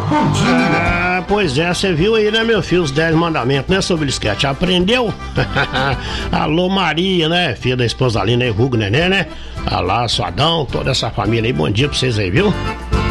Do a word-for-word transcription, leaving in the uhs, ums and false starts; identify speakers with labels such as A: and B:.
A: bom dia.
B: Ah, pois é, você viu aí, né, meu filho, os dez mandamentos, né, sobre o esquete. Aprendeu? Alô, Maria, né, filha da esposa Alina e Hugo Nenê, né? Alá, Suadão, toda essa família aí, bom dia pra vocês aí, viu?